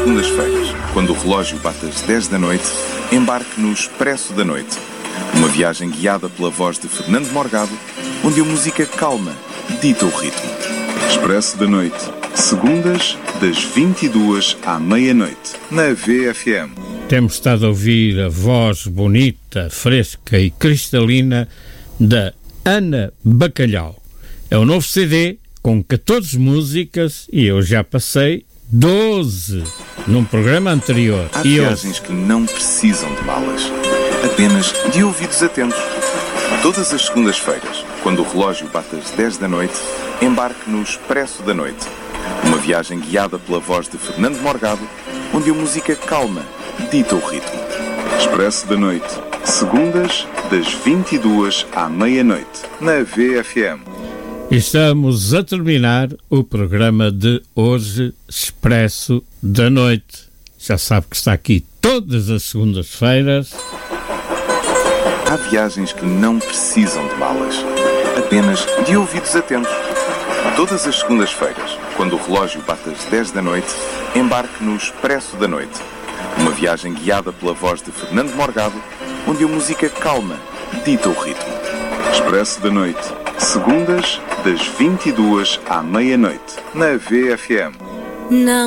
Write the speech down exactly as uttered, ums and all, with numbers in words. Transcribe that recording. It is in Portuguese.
segundas-feiras, quando o relógio bate às dez da noite, embarque no Expresso da Noite. Uma viagem guiada pela voz de Fernando Morgado, onde a música calma dita o ritmo. Expresso da Noite, segundas, das vinte e duas à meia-noite, na V F M. Temos estado a ouvir a voz bonita, fresca e cristalina da Ana Bacalhau. É um novo C D com catorze músicas e eu já passei doze num programa anterior. Há e viagens eu... que não precisam de malas, apenas de ouvidos atentos. Todas as segundas-feiras, quando o relógio bate às dez da noite, embarque no Expresso da Noite. Uma viagem guiada pela voz de Fernando Morgado, onde a música calma dita o ritmo. Expresso da Noite, segundas, das vinte e duas à meia-noite, na V F M. Estamos a terminar o programa de hoje, Expresso da Noite. Já sabe que está aqui todas as segundas-feiras. Há viagens que não precisam de malas, apenas de ouvidos atentos. Todas as segundas-feiras, quando o relógio bate às dez da noite, embarque no Expresso da Noite. Uma viagem guiada pela voz de Fernando Morgado, onde a música calma dita o ritmo. Expresso da Noite, segundas, das vinte e duas à meia-noite, na V F M. Não.